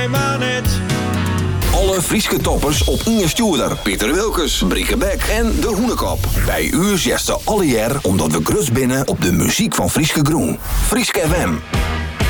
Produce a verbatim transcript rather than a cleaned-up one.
mij maar net. Alle Frieske toppers op Inge Stuurder, Pieter Wilkes, Brieke Beck en De Hoenekop. Bij u zesde alle jaar omdat we grus binnen op de muziek van Frieske Groen. Frieske F M.